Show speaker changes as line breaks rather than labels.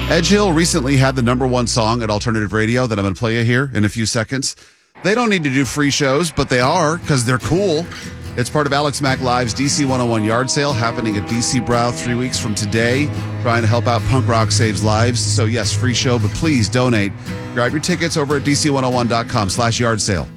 Edge Hill recently had the number one song at Alternative Radio that I'm going to play you here in a few seconds. They don't need to do free shows, but they are because they're cool. It's part of Alex Mack Live's DC 101 yard sale happening at DC Brow 3 weeks from today, trying to help out Punk Rock Saves Lives. So yes, free show, but please donate. Grab your tickets over at DC101.com/yard sale.